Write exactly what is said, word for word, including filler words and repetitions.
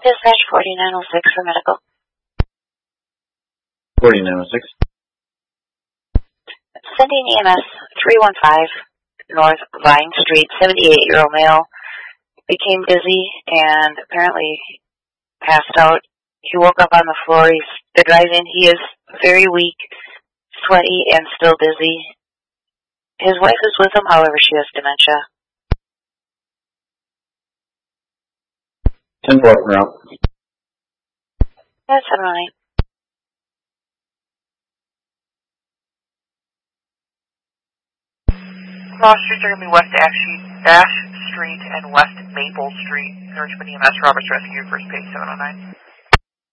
Dispatch forty-nine oh six for medical. forty-nine oh six. Sending E M S three one five North Vine Street, seventy-eight-year-old male. Became dizzy and apparently passed out. He woke up on the floor. He's the drive-in. He is very weak, sweaty, and still dizzy. His wife is with him, however, she has dementia. ten four route. That's seven oh nine. Cross streets are going to be West Ash Ash Street and West Maple Street. Northman E M S, Roberts Rescue, first page seven oh nine.